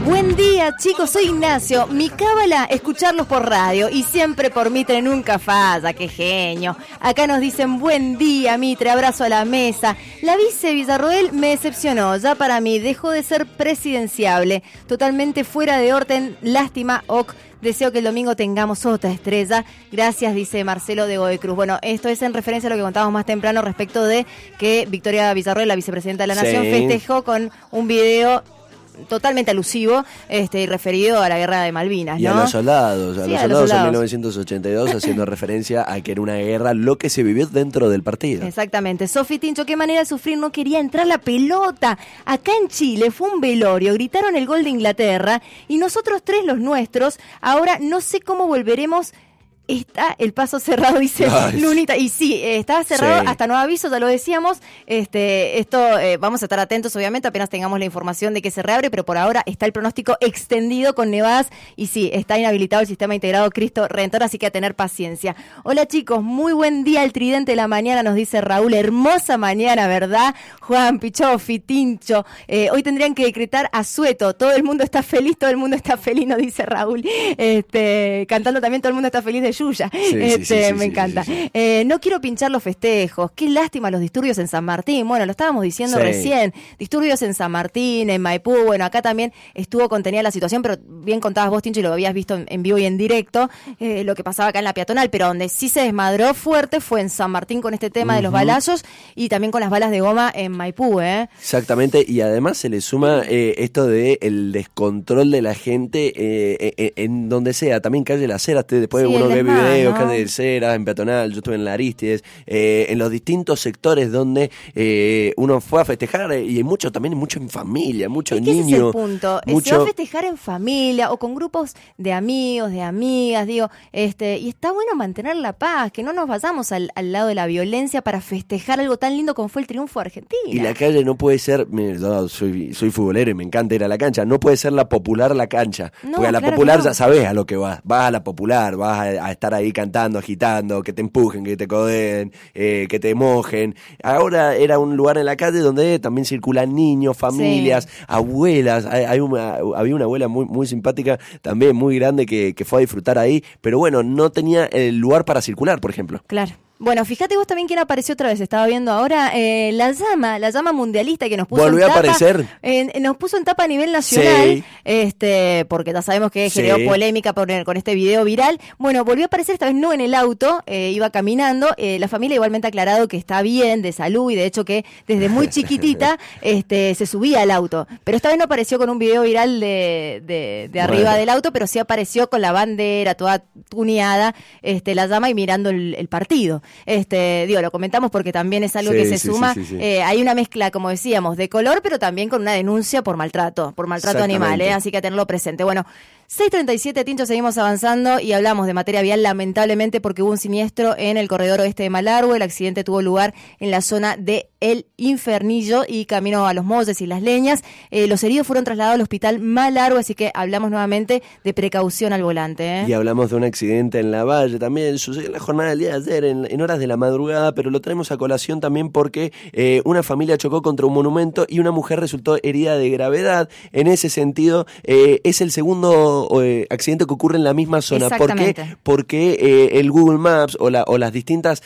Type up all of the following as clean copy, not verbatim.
Buen día, chicos, soy Ignacio. Mi cábala, escucharlos por radio y siempre por Mitre nunca falla, qué genio. Acá nos dicen buen día, Mitre, abrazo a la mesa. La vice Villarroel me decepcionó, ya para mí dejó de ser presidenciable. Totalmente fuera de orden, lástima, ok. Deseo que el domingo tengamos otra estrella. Gracias, dice Marcelo de Godoy-Cruz. Bueno, esto es en referencia a lo que contábamos más temprano respecto de que Victoria Villarroel, la vicepresidenta de la Nación, festejó con un video totalmente alusivo y referido a la guerra de Malvinas, ¿no? Y a los soldados, sí, a los soldados en 1982, haciendo referencia a que era una guerra lo que se vivió dentro del partido. Exactamente. Sofi Tincho, qué manera de sufrir, no quería entrar la pelota. Acá en Chile fue un velorio, gritaron el gol de Inglaterra y nosotros tres, los nuestros, ahora no sé cómo volveremos. Está el paso cerrado, dice Lunita. Y sí, está cerrado hasta nuevo aviso, ya lo decíamos. Vamos a estar atentos, obviamente, apenas tengamos la información de que se reabre, pero por ahora está el pronóstico extendido con nevadas. Y sí, está inhabilitado el sistema integrado Cristo Redentor, así que a tener paciencia. Hola, chicos, muy buen día, el tridente de la mañana, nos dice Raúl. Hermosa mañana, ¿verdad? Juan, Pichofi, Tincho. Hoy tendrían que decretar asueto. Todo el mundo está feliz, nos dice Raúl. Cantando también, todo el mundo está feliz de Yuya. Me encanta. No quiero pinchar los festejos. Qué lástima los disturbios en San Martín. Bueno, lo estábamos diciendo recién. Disturbios en San Martín, en Maipú. Bueno, acá también estuvo contenida la situación, pero bien contabas vos, Tincho, y lo habías visto en vivo y en directo, lo que pasaba acá en la peatonal, pero donde sí se desmadró fuerte fue en San Martín con este tema de los balazos y también con las balas de goma en Maipú. Exactamente, y además se le suma esto de el descontrol de la gente en donde sea, también calle Las Heras, después uno ve videos, calle de Cera, en peatonal, yo estuve en la Arístides, en los distintos sectores donde uno fue a festejar, y hay mucho también, mucho en familia, mucho niño. Ese es el punto, se va a festejar en familia o con grupos de amigos, de amigas, digo, y está bueno mantener la paz, que no nos vayamos al lado de la violencia para festejar algo tan lindo como fue el triunfo de Argentina. Y la calle no puede ser, yo soy futbolero y me encanta ir a la cancha, no puede ser la popular la cancha, porque a la popular ya sabés a lo que vas a la popular, vas a estar ahí cantando, agitando, que te empujen, que te codeen, que te mojen. Ahora era un lugar en la calle donde también circulan niños, familias, abuelas. Había una abuela muy simpática, también muy grande, que fue a disfrutar ahí, pero bueno, no tenía el lugar para circular, por ejemplo. Claro. Bueno, fíjate vos también quién apareció otra vez, estaba viendo ahora, la llama mundialista que nos puso ¿Volvió a aparecer? Nos puso en tapa a nivel nacional, porque ya sabemos que generó polémica con este video viral. Bueno, volvió a aparecer, esta vez no en el auto, iba caminando, la familia igualmente ha aclarado que está bien, de salud, y de hecho que desde muy chiquitita se subía al auto, pero esta vez no apareció con un video viral de arriba del auto, pero sí apareció con la bandera toda tuneada, la llama y mirando el partido. Lo comentamos porque también es algo que se suma. Hay una mezcla, como decíamos, de color, pero también con una denuncia por maltrato animal, así que a tenerlo presente. Bueno, 6:37, Tincho, seguimos avanzando y hablamos de materia vial, lamentablemente, porque hubo un siniestro en el corredor oeste de Malargüe. El accidente tuvo lugar en la zona de El Infernillo y camino a Los Molles y Las Leñas. Los heridos fueron trasladados al hospital Malargüe, así que hablamos nuevamente de precaución al volante. Y hablamos de un accidente en La Valle, también sucedió en la jornada del día de ayer, en horas de la madrugada, pero lo traemos a colación también porque una familia chocó contra un monumento y una mujer resultó herida de gravedad. En ese sentido, es el segundo accidente que ocurre en la misma zona. ¿Por qué? Porque el Google Maps o las distintas,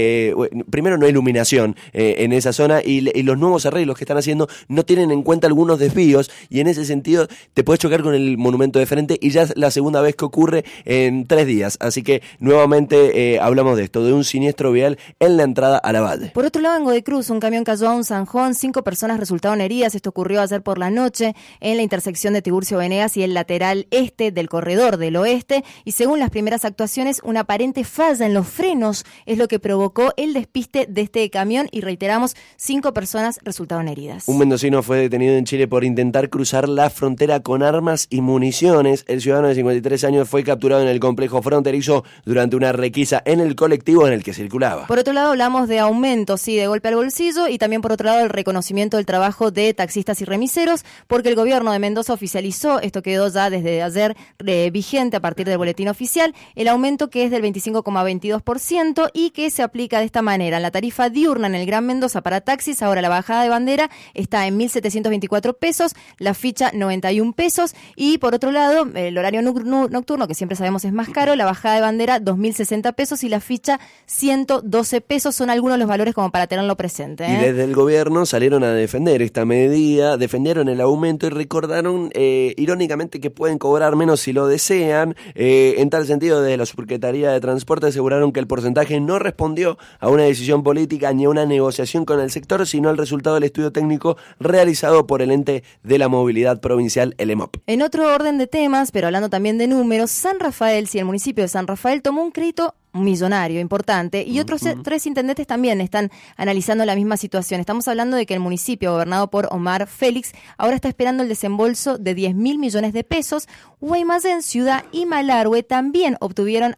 primero no hay iluminación en esa zona y los nuevos arreglos que están haciendo no tienen en cuenta algunos desvíos, y en ese sentido te puedes chocar con el monumento de frente, y ya es la segunda vez que ocurre en 3 días. Así que nuevamente hablamos de esto, de un siniestro vial en la entrada a La Valle. Por otro lado, en Godoy-Cruz, un camión cayó a un zanjón, 5 personas resultaron heridas. Esto ocurrió ayer por la noche en la intersección de Tiburcio Venegas y el lateral este del corredor del oeste, y según las primeras actuaciones, una aparente falla en los frenos es lo que provocó el despiste de este camión, y reiteramos, 5 personas resultaron heridas. Un mendocino fue detenido en Chile por intentar cruzar la frontera con armas y municiones. El ciudadano de 53 años fue capturado en el complejo fronterizo durante una requisa en el colectivo en el que circulaba. Por otro lado, hablamos de aumento, de golpe al bolsillo, y también por otro lado el reconocimiento del trabajo de taxistas y remiseros, porque el gobierno de Mendoza oficializó, esto quedó ya desde ayer vigente a partir del boletín oficial, el aumento que es del 25,22% y que se aplica de esta manera. En la tarifa diurna en el Gran Mendoza para taxis. Ahora la bajada de bandera está en 1.724 pesos, la ficha 91 pesos. Y por otro lado, el horario nocturno, que siempre sabemos es más caro, la bajada de bandera 2.060 pesos y la ficha 112 pesos. Son algunos los valores como para tenerlo presente. Y desde el gobierno salieron a defender esta medida, defendieron el aumento y recordaron irónicamente que pueden cobrar menos si lo desean. En tal sentido, desde la Subsecretaría de Transporte aseguraron que el porcentaje no respondió a una decisión política ni a una negociación con el sector, sino al resultado del estudio técnico realizado por el ente de la movilidad provincial, el EMOP. En otro orden de temas, pero hablando también de números, San Rafael, el municipio de San Rafael tomó un crédito millonario, importante, y otros 3 intendentes también están analizando la misma situación. Estamos hablando de que el municipio, gobernado por Omar Félix, ahora está esperando el desembolso de 10.000 millones de pesos. Guaymallén, Ciudad y Malargüe también obtuvieron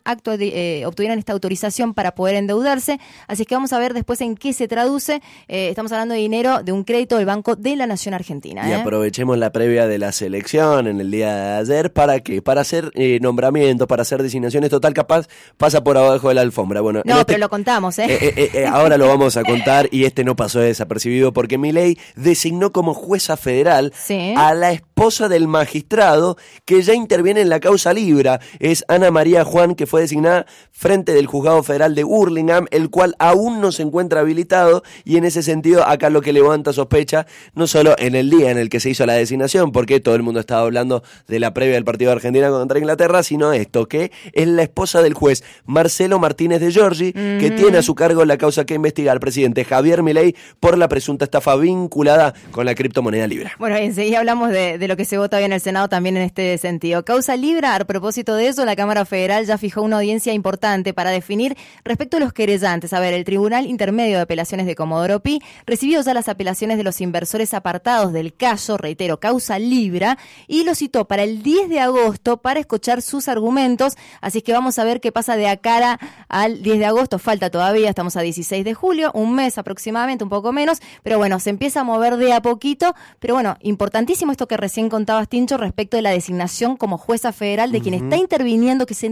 esta autorización para poder endeudarse, así que vamos a ver después en qué se traduce. Estamos hablando de dinero de un crédito del Banco de la Nación Argentina. Y aprovechemos la previa de la selección en el día de ayer. ¿Para qué? Para hacer nombramientos, para hacer designaciones. Total, capaz pasa por abajo de la alfombra. Bueno, no, pero lo contamos, ahora lo vamos a contar, y no pasó desapercibido porque Milei designó como jueza federal a la esposa del magistrado que ya interviene en la causa Libra. Es Ana María Juan, que fue designada frente del Juzgado Federal de Burlingame, el cual aún no se encuentra habilitado, y en ese sentido acá lo que levanta sospecha, no solo en el día en el que se hizo la designación, porque todo el mundo estaba hablando de la previa del partido de Argentina contra Inglaterra, sino esto, que es la esposa del juez Marcelo Martínez de Giorgi, que tiene a su cargo la causa que investiga al presidente Javier Milei por la presunta estafa vinculada con la criptomoneda Libra. Bueno, enseguida hablamos de lo que se vota hoy en el Senado también en este sentido. Causa Libra, a propósito de eso, la Cámara Federal ya fijó una audiencia importante para definir respecto a los querellantes. A ver, el Tribunal Intermedio de Apelaciones de Comodoro Pi recibió ya las apelaciones de los inversores apartados del caso, reitero, Causa Libra, y lo citó para el 10 de agosto para escuchar sus argumentos. Así que vamos a ver qué pasa de acá al 10 de agosto. Falta todavía, estamos a 16 de julio, un mes aproximadamente, un poco menos, pero bueno, se empieza a mover de a poquito. Pero bueno, importantísimo esto que recién contabas, Tincho, respecto de la designación como jueza federal de quien está interviniendo, que se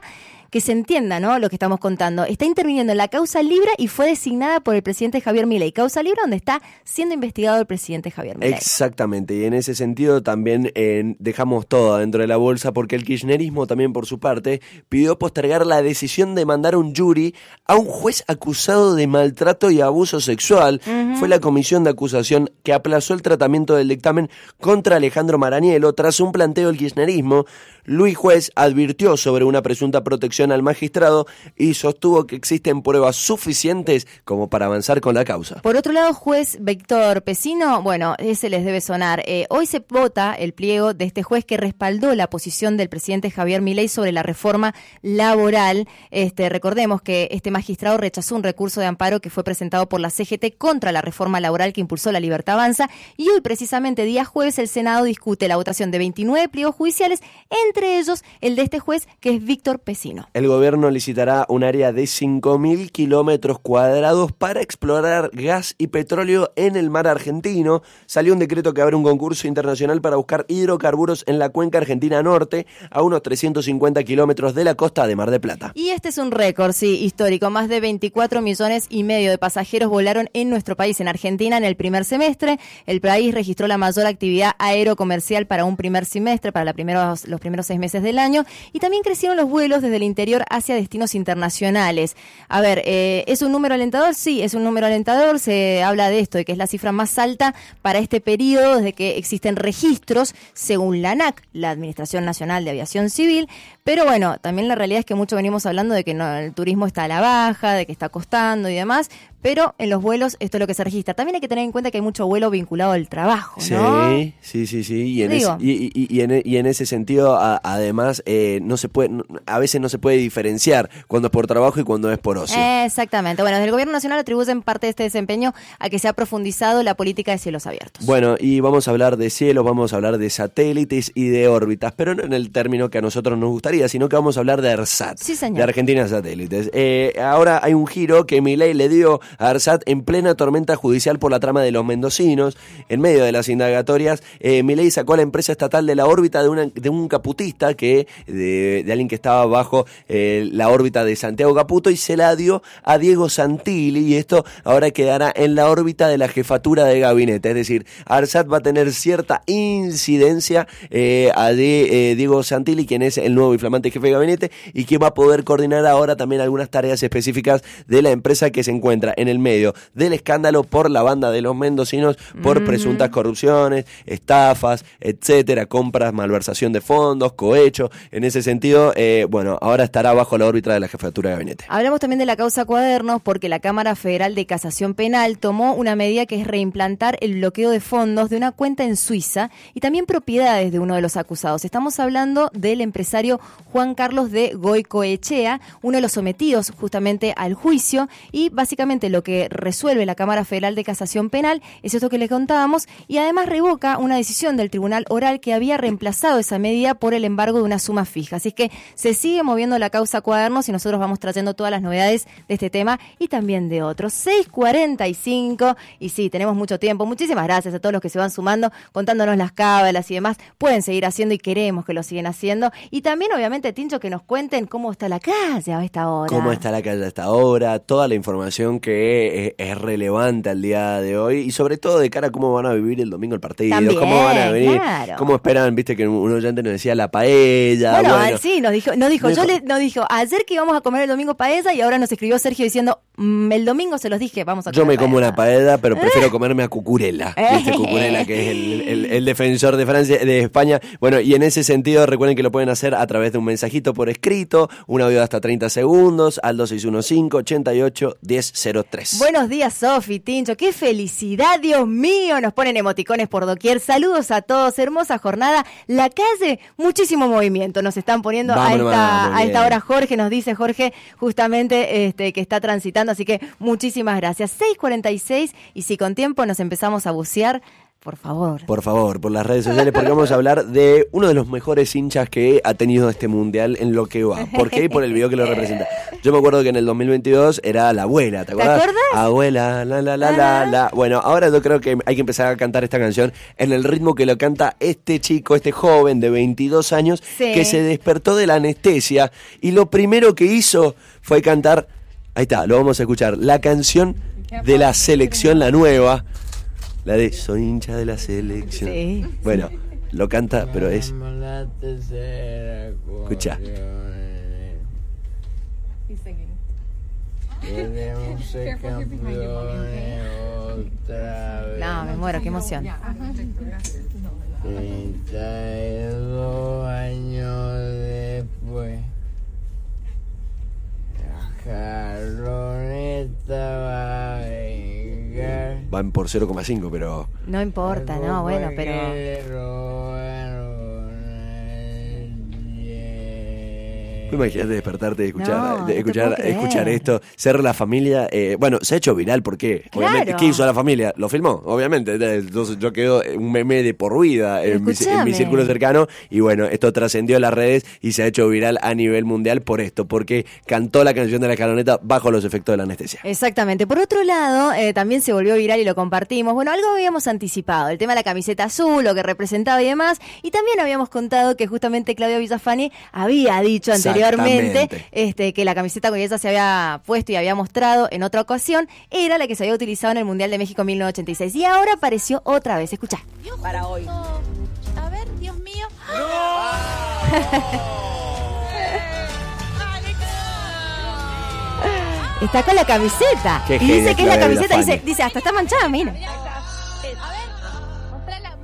entienda, ¿no?, lo que estamos contando. Está interviniendo en la causa Libra y fue designada por el presidente Javier Milei. Causa Libra donde está siendo investigado el presidente Javier Milei. Exactamente, y en ese sentido también dejamos todo dentro de la bolsa, porque el kirchnerismo también por su parte pidió postergar la decisión de mandar un jury a un juez acusado de maltrato y abuso sexual. Fue la comisión de acusación que aplazó el tratamiento del dictamen contra Alejandro Maraniello tras un planteo del kirchnerismo. Luis Juez advirtió sobre una presunta protección al magistrado y sostuvo que existen pruebas suficientes como para avanzar con la causa. Por otro lado, juez Víctor Pesino, bueno, ese les debe sonar. Hoy se vota el pliego de este juez que respaldó la posición del presidente Javier Milei sobre la reforma laboral. Recordemos que este magistrado rechazó un recurso de amparo que fue presentado por la CGT contra la reforma laboral que impulsó la Libertad Avanza, y hoy precisamente día jueves el Senado discute la votación de 29 pliegos judiciales, entre ellos el de este juez que es Víctor Pesino. El gobierno licitará un área de 5.000 kilómetros cuadrados para explorar gas y petróleo en el mar argentino. Salió un decreto que abre un concurso internacional para buscar hidrocarburos en la cuenca argentina norte, a unos 350 kilómetros de la costa de Mar del Plata. Y este es un récord, sí, histórico. Más de 24 millones y medio de pasajeros volaron en nuestro país, en Argentina, en el primer semestre. El país registró la mayor actividad aerocomercial para un primer semestre, para los primeros 6 meses del año, y también crecieron los vuelos desde el interior hacia destinos internacionales. A ver, ¿es un número alentador? Sí, es un número alentador. Se habla de esto, de que es la cifra más alta para este periodo desde que existen registros, según la ANAC, la Administración Nacional de Aviación Civil. Pero bueno, también la realidad es que mucho venimos hablando de que el turismo está a la baja, de que está costando y demás, pero en los vuelos esto es lo que se registra. También hay que tener en cuenta que hay mucho vuelo vinculado al trabajo, ¿no? Sí. Y en ese sentido, además, a veces no se puede diferenciar cuando es por trabajo y cuando es por ocio. Exactamente. Bueno, desde el Gobierno Nacional atribuyen parte de este desempeño a que se ha profundizado la política de cielos abiertos. Bueno, y vamos a hablar de cielos, vamos a hablar de satélites y de órbitas, pero no en el término que a nosotros nos gustaría, sino que vamos a hablar de ARSAT, sí, señor, de Argentina Satélites. Ahora hay un giro que Milei le dio a ARSAT en plena tormenta judicial por la trama de los mendocinos. En medio de las indagatorias, Milei sacó a la empresa estatal de la órbita de un caputista, de alguien que estaba bajo la órbita de Santiago Caputo, y se la dio a Diego Santilli, y esto ahora quedará en la órbita de la jefatura de gabinete. Es decir, ARSAT va a tener cierta incidencia a Diego Santilli, quien es el nuevo y flamante jefe de gabinete, y que va a poder coordinar ahora también algunas tareas específicas de la empresa que se encuentra en el medio del escándalo por la banda de los mendocinos, por presuntas corrupciones, estafas, etcétera, compras, malversación de fondos, cohecho. En ese sentido, bueno, ahora estará bajo la órbita de la jefatura de gabinete. Hablamos también de la causa Cuadernos, porque la Cámara Federal de Casación Penal tomó una medida que es reimplantar el bloqueo de fondos de una cuenta en Suiza y también propiedades de uno de los acusados. Estamos hablando del empresario Juan Carlos de Goicoechea, uno de los sometidos justamente al juicio, y básicamente lo que resuelve la Cámara Federal de Casación Penal es esto que les contábamos, y además revoca una decisión del Tribunal Oral que había reemplazado esa medida por el embargo de una suma fija. Así que se sigue moviendo la causa Cuadernos y nosotros vamos trayendo todas las novedades de este tema y también de otros. 6:45, y sí, tenemos mucho tiempo. Muchísimas gracias a todos los que se van sumando, contándonos las cábalas y demás. Pueden seguir haciendo y queremos que lo sigan haciendo. Y también, obviamente, Tincho, que nos cuenten cómo está la calle a esta hora. Cómo está la calle a esta hora, toda la información que es relevante al día de hoy, y sobre todo de cara a cómo van a vivir el domingo el partido, también, cómo van a venir, claro. Cómo esperan, viste que un oyente nos decía la paella. Bueno, sí, nos dijo, ayer que íbamos a comer el domingo paella, y ahora nos escribió Sergio diciendo, el domingo se los dije, vamos a comer. Yo me como una paella, pero prefiero comerme a Cucurella, ¿viste? Cucurella, que es el defensor de Francia, de España. Bueno, y en ese sentido, recuerden que lo pueden hacer a través de un mensajito por escrito, un audio de hasta 30 segundos, al 2615-88-1003. Buenos días, Sofi, Tincho, qué felicidad, Dios mío, nos ponen emoticones por doquier. Saludos a todos, hermosa jornada. La calle, muchísimo movimiento, nos están poniendo a esta hora. Jorge nos dice, justamente que está transitando, así que muchísimas gracias. 6:46, y si con tiempo nos empezamos a bucear, por favor, por las redes sociales, porque vamos a hablar de uno de los mejores hinchas que ha tenido este mundial en lo que va. ¿Por qué? Por el video que lo representa. Yo me acuerdo que en el 2022 era la abuela, ¿te acuerdas? ¿Te acuerdas? Abuela, la. Bueno, ahora yo creo que hay que empezar a cantar esta canción en el ritmo que lo canta este chico, este joven de 22 años, sí, que se despertó de la anestesia y lo primero que hizo fue cantar, ahí está, lo vamos a escuchar, la canción de la selección, la nueva. La de soy hincha de la selección. Sí. Bueno, lo canta, pero es... Escucha. Queremos ser campeones otra vez. No, me muero, qué emoción. 32 años después, la Jarroneta va a vengar. Van por 0,5, pero... No importa, no, bueno, pero... Imagínate despertarte y escuchar esto, ser la familia, bueno, se ha hecho viral porque, claro, obviamente, ¿qué hizo la familia? Lo filmó, obviamente, entonces yo quedo un meme de por vida en mi círculo cercano, y bueno, esto trascendió las redes y se ha hecho viral a nivel mundial por esto, porque cantó la canción de la Escaloneta bajo los efectos de la anestesia. Exactamente. Por otro lado, también se volvió viral y lo compartimos, bueno, algo habíamos anticipado, el tema de la camiseta azul, lo que representaba y demás, y también habíamos contado que justamente Claudia Villafani había dicho anteriormente que la camiseta que ella se había puesto y había mostrado en otra ocasión era la que se había utilizado en el Mundial de México 1986, y ahora apareció otra vez. Escuchá. Para hoy. A ver, Dios mío. ¡No! Está con la camiseta. Qué y genia, dice que es la camiseta, dice hasta está manchada, mira. A ver, mostrala.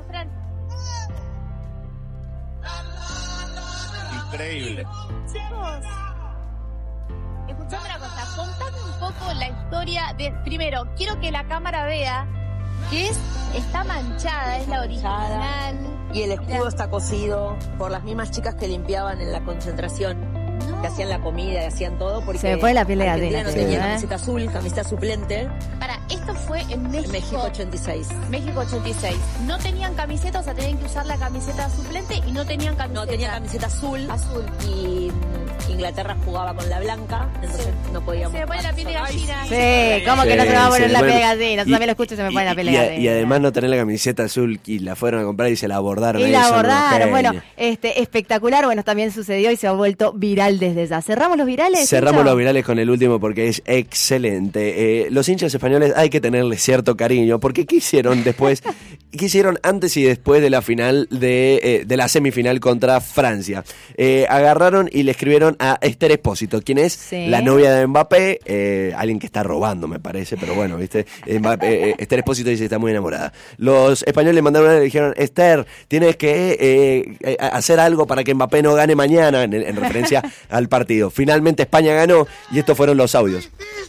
Increíble. Chicos, escuchame una cosa, contame un poco la historia de... Primero, quiero que la cámara vea que está manchada, es la original. Y el escudo está cosido por las mismas chicas que limpiaban en la concentración. Que hacían la comida y hacían todo porque se me pone la piel de Argentina no tenía camiseta azul, camiseta suplente. Esto fue en México 86. México 86. No tenían camiseta, o sea, tenían que usar la camiseta suplente y no tenían camiseta. No tenía camiseta azul. Azul. Y Inglaterra jugaba con la blanca, entonces no podíamos. Se me pone la piel de gallina. Sí, ¿cómo que no se me va a poner la piel de gallina? Yo también lo escucho y se me pone la piel de gallina. Y además no tener la camiseta azul y la fueron a comprar y se la abordaron. Y ahí, la son unos abordaron, bueno, genios. espectacular, bueno, también sucedió y se ha vuelto viral desde ya. ¿Cerramos los virales? Cerramos Tincho? los virales con el último porque es excelente. Los hinchas españoles hay que tenerles cierto cariño, porque ¿qué hicieron después? ¿Qué hicieron antes y después de la final de la semifinal contra Francia? Agarraron y le escribieron a Esther Espósito, quien es Sí. la novia de Mbappé, alguien que está robando, me parece, pero bueno, ¿viste? Esther Espósito dice que está muy enamorada. Los españoles le mandaron una y le dijeron: Esther, tienes que hacer algo para que Mbappé no gane mañana, en referencia al partido. Finalmente España ganó y estos fueron los audios.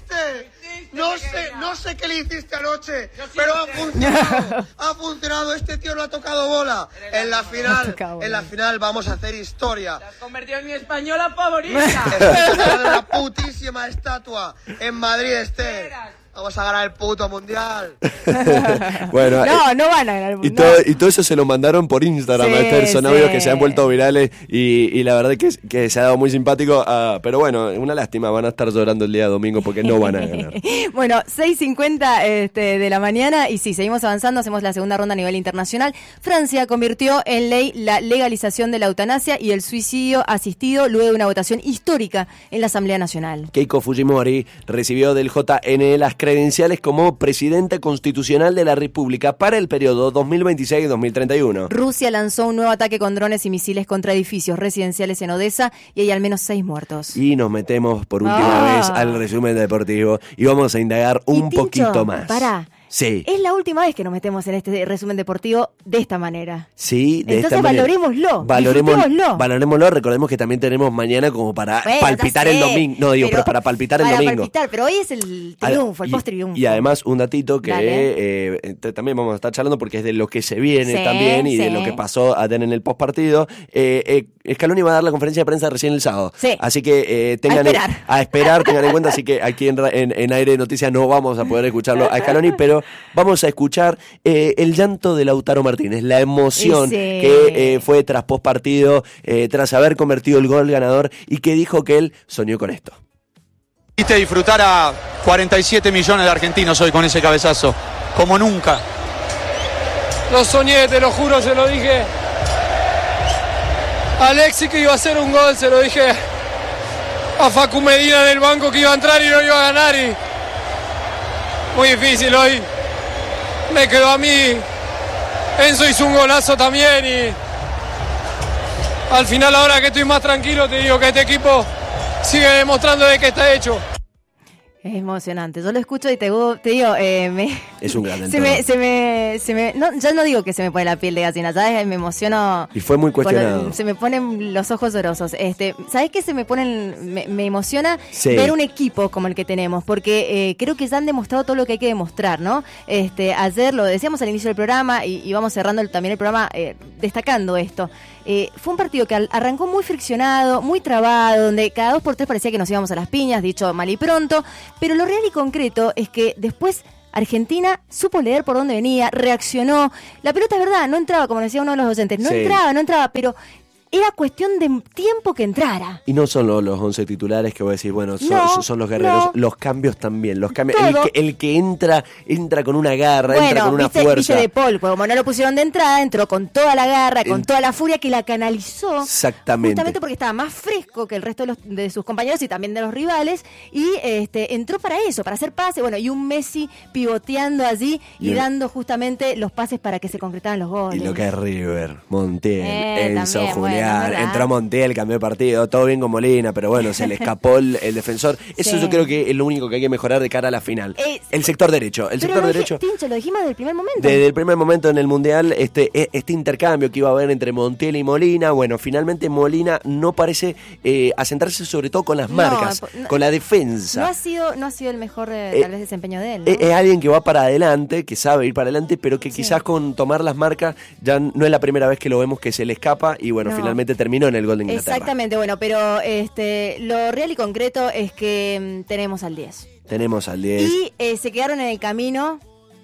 No sé qué le hiciste anoche, pero ha funcionado. Ha funcionado. Este tío no ha tocado bola. En la final vamos a hacer historia. Te has convertido en mi española favorita. Estoy una putísima estatua en Madrid, Esther. Vamos a ganar el puto mundial. Bueno, No van a ganar. y todo eso se lo mandaron por Instagram Sí, a Esther. Son sí. audios que se han vuelto virales y la verdad que se ha dado muy simpático. Pero bueno, una lástima, van a estar llorando el día domingo porque no van a ganar. Bueno, 6:50 de la mañana y sí, seguimos avanzando, hacemos la segunda ronda a nivel internacional. Francia convirtió en ley la legalización de la eutanasia y el suicidio asistido luego de una votación histórica en la Asamblea Nacional. Keiko Fujimori recibió del JN las credenciales como presidenta constitucional de la República para el periodo 2026-2031. Rusia lanzó un nuevo ataque con drones y misiles contra edificios residenciales en Odessa y hay al menos 6 muertos. Y nos metemos por última vez al resumen deportivo y vamos a indagar un Tincho, poquito más. Pará. Sí. Es la última vez que nos metemos en este resumen deportivo de esta manera. Sí, de Entonces esta manera. valorémoslo. Valorémoslo. Recordemos que también tenemos mañana como para Bueno, palpitar ya el sé, domingo. No, digo, pero para palpitar el para domingo. palpitar, pero hoy es el triunfo, el post-triunfo. Y además un datito que Dale. también vamos a estar charlando porque es de lo que se viene Sí, también y de sí. lo que pasó ayer en el postpartido. Scaloni va a dar la conferencia de prensa recién el sábado. Sí. Así que A esperar. tengan en cuenta. Así que aquí en Aire de Noticias no vamos a poder escucharlo a Scaloni, pero vamos a escuchar el llanto de Lautaro Martínez, la emoción que fue tras postpartido, tras haber convertido el gol ganador y que dijo que él soñó con esto. Hiciste disfrutar a 47 millones de argentinos hoy con ese cabezazo, como nunca. Lo soñé, te lo juro, se lo dije a Alexis que iba a hacer un gol, se lo dije a Facu Medina en el banco que iba a entrar y no iba a ganar y muy difícil hoy. Me quedó a mí, Enzo hizo un golazo también y al final ahora que estoy más tranquilo te digo que este equipo sigue demostrando de que está hecho. Es emocionante. Yo lo escucho y te digo, Es un gran ya no digo que se me pone la piel de gallina, ya me emociono. Y fue muy cuestionado. Se me ponen los ojos llorosos. ¿Sabés qué me emociona? Sí. Ver un equipo como el que tenemos, porque creo que ya han demostrado todo lo que hay que demostrar, ¿no? Ayer lo decíamos al inicio del programa y vamos cerrando también el programa destacando esto. Fue un partido que arrancó muy friccionado, muy trabado, donde cada 2x3 parecía que nos íbamos a las piñas, dicho mal y pronto, pero lo real y concreto es que después Argentina supo leer por dónde venía, reaccionó. La pelota, es verdad, no entraba, como decía uno de los docentes, no entraba, pero era cuestión de tiempo que entrara. Y no son los 11 titulares que voy a decir, bueno, son los guerreros, los cambios también, los cambios. El que entra con una garra, entra con una fuerza. Viste De Paul, como no lo pusieron de entrada, entró con toda la garra, con toda la furia que la canalizó. Exactamente. Justamente porque estaba más fresco que el resto de sus compañeros y también de los rivales. Y entró para eso, para hacer pases. Bueno, y un Messi pivoteando allí y dando justamente los pases para que se concretaran los goles. Y lo que es River, Montiel, Enzo, también, Julián. bueno, entró Montiel, cambió de partido, todo bien con Molina, pero bueno, se le escapó el defensor. Eso yo creo que es lo único que hay que mejorar de cara a la final. El sector derecho. Tincho, lo dijimos desde el primer momento. Desde el primer momento en el Mundial, este intercambio que iba a haber entre Montiel y Molina, bueno, finalmente Molina no parece asentarse sobre todo con las marcas, con la defensa. No ha sido el mejor tal vez desempeño de él, ¿no? Es alguien que va para adelante, que sabe ir para adelante, pero que quizás con tomar las marcas ya no es la primera vez que lo vemos que se le escapa y bueno, finalmente terminó en el gol de Inglaterra. Exactamente, bueno, pero lo real y concreto es que tenemos al 10. Tenemos al 10. Y se quedaron en el camino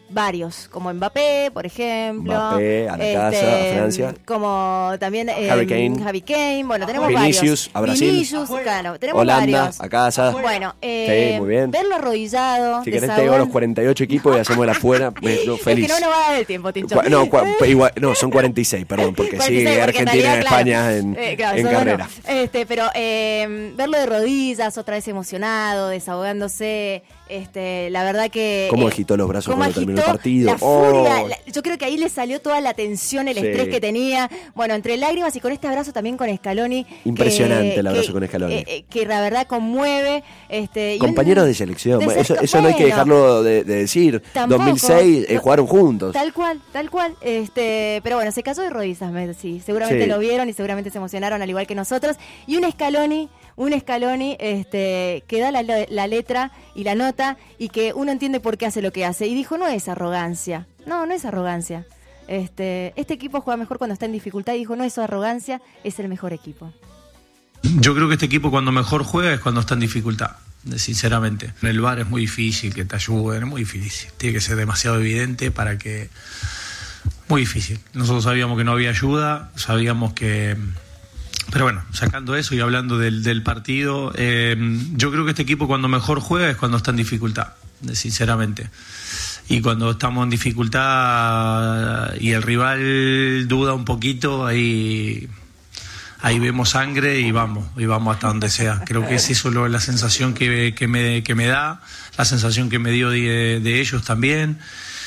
varios, como Mbappé, por ejemplo. Mbappé, a la casa, a Francia. Como también Harry Kane. Bueno, tenemos Vinicius, varios. a Brasil. Vinicius, claro, tenemos Holanda, varios. a casa. Bueno, sí, muy bien. verlo arrodillado. Si querés te digo los 48 equipos y hacemos el afuera. Feliz. Es que no nos va a dar el tiempo, Tincho. No, son 46, perdón, porque 46, sigue porque Argentina y claro, España en carrera. No. Pero verlo de rodillas, otra vez emocionado, desahogándose. La verdad que... ¿Cómo agitó los brazos cuando terminó el partido? La furia, yo creo que ahí le salió toda la tensión, el estrés que tenía. Bueno, entre lágrimas y con este abrazo también con Scaloni. Impresionante el abrazo con Scaloni. Que la verdad conmueve. Compañeros de selección. Eso no hay que dejarlo de decir. Tampoco, 2006 jugaron juntos. Tal cual. Pero bueno, se cayó de rodillas, sí. Seguramente lo vieron y seguramente se emocionaron al igual que nosotros. Y un Scaloni que da la letra y la nota y que uno entiende por qué hace lo que hace. Y dijo, no es arrogancia. No es arrogancia. Este equipo juega mejor cuando está en dificultad y dijo, no es arrogancia, es el mejor equipo. Yo creo que este equipo cuando mejor juega es cuando está en dificultad, sinceramente. En el VAR es muy difícil que te ayuden, es muy difícil. Tiene que ser demasiado evidente para que... Muy difícil. Nosotros sabíamos que no había ayuda, sabíamos que... Pero bueno, sacando eso y hablando del partido, yo creo que este equipo cuando mejor juega es cuando está en dificultad, sinceramente. Y cuando estamos en dificultad y el rival duda un poquito, ahí vemos sangre y vamos hasta donde sea. Creo que es eso la sensación que me da, la sensación que me dio de ellos también.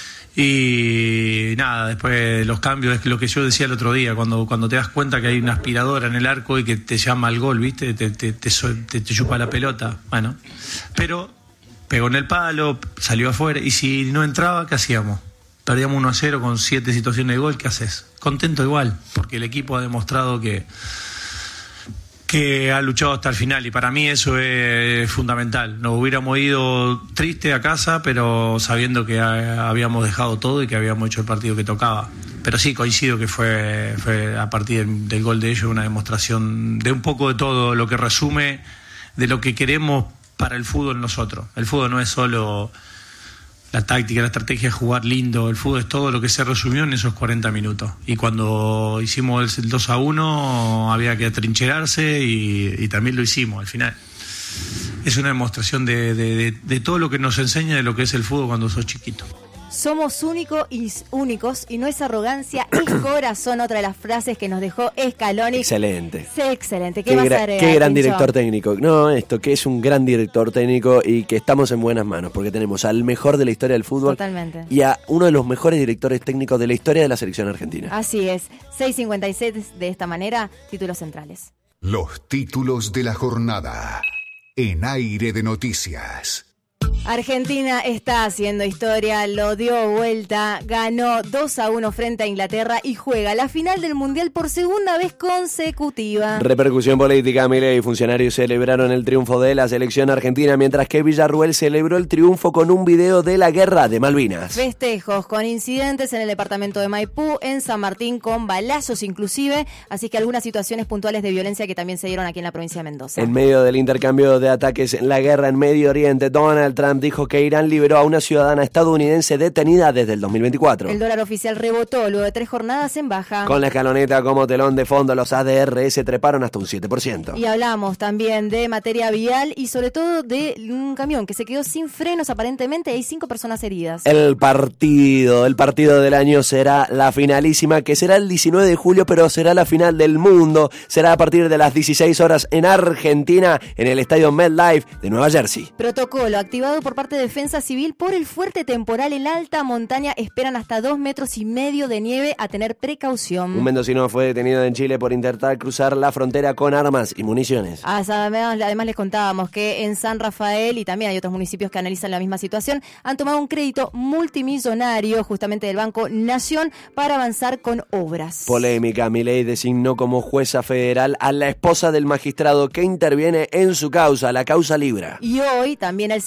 Y nada, después los cambios, es lo que yo decía el otro día, cuando te das cuenta que hay una aspiradora en el arco y que te llama al gol, ¿viste? Te chupa la pelota, bueno, pero pegó en el palo, salió afuera, y si no entraba, ¿qué hacíamos? Perdíamos 1-0 con 7 situaciones de gol, ¿qué haces? Contento igual, porque el equipo ha demostrado que ha luchado hasta el final, y para mí eso es fundamental. Nos hubiéramos ido triste a casa, pero sabiendo que habíamos dejado todo y que habíamos hecho el partido que tocaba. Pero sí, coincido que fue a partir del gol de ellos una demostración de un poco de todo, lo que resume de lo que queremos para el fútbol nosotros. El fútbol no es solo la táctica, la estrategia es jugar lindo. El fútbol es todo lo que se resumió en esos 40 minutos. Y cuando hicimos el 2-1 había que atrincherarse y también lo hicimos al final. Es una demostración de todo lo que nos enseña de lo que es el fútbol cuando sos chiquito. Somos únicos y no es arrogancia, es corazón, otra de las frases que nos dejó Scaloni. Excelente. Sí, excelente. ¿Qué más agregar, qué gran Tincho? director técnico. Que es un gran director técnico y que estamos en buenas manos, porque tenemos al mejor de la historia del fútbol. Totalmente. Y a uno de los mejores directores técnicos de la historia de la selección argentina. Así es. 6:56 de esta manera, títulos centrales. Los títulos de la jornada en Aire de Noticias. Argentina está haciendo historia, lo dio vuelta, ganó 2-1 frente a Inglaterra y juega la final del Mundial por segunda vez consecutiva. Repercusión política. Milei y funcionarios celebraron el triunfo de la selección argentina, mientras que Villarruel celebró el triunfo con un video de la guerra de Malvinas. Festejos con incidentes en el departamento de Maipú, en San Martín con balazos inclusive, así que algunas situaciones puntuales de violencia que también se dieron aquí en la provincia de Mendoza. En medio del intercambio de ataques en la guerra en Medio Oriente, Donald Trump dijo que Irán liberó a una ciudadana estadounidense detenida desde el 2024. El dólar oficial rebotó luego de 3 jornadas en baja. Con la escaloneta como telón de fondo, los ADRs treparon hasta un 7%. Y hablamos también de materia vial y sobre todo de un camión que se quedó sin frenos aparentemente y hay 5 personas heridas. El partido del año será la finalísima, que será el 19 de julio, pero será la final del mundo. Será a partir de las 16 horas en Argentina, en el estadio MetLife de Nueva Jersey. Protocolo activado por parte de Defensa Civil por el fuerte temporal en la alta montaña. Esperan hasta 2,5 metros de nieve, a tener precaución. Un mendocino fue detenido en Chile por intentar cruzar la frontera con armas y municiones. Además les contábamos que en San Rafael y también hay otros municipios que analizan la misma situación, han tomado un crédito multimillonario justamente del Banco Nación para avanzar con obras. Polémica. Milei designó como jueza federal a la esposa del magistrado que interviene en su causa, la causa Libra. Y hoy también el Senado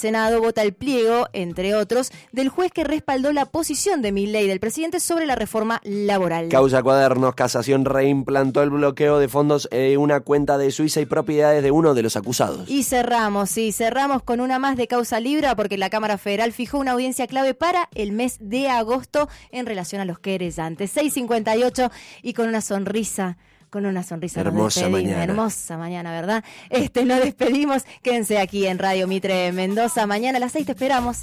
vota el pliego, entre otros, del juez que respaldó la posición de Milei, del presidente, sobre la reforma laboral. Causa Cuadernos, casación reimplantó el bloqueo de fondos en una cuenta de Suiza y propiedades de uno de los acusados. Y cerramos con una más de Causa Libra, porque la Cámara Federal fijó una audiencia clave para el mes de agosto en relación a los querellantes. 6:58 y con una sonrisa hermosa mañana. Hermosa mañana, ¿verdad? Nos despedimos. Quédense aquí en Radio Mitre Mendoza. Mañana a las 6 te esperamos.